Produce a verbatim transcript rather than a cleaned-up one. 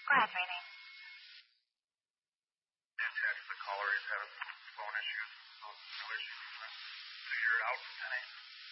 Go ahead, sweetie. Did text the caller. He's having phone issues. No, no issues. So you're out from ten a.m.?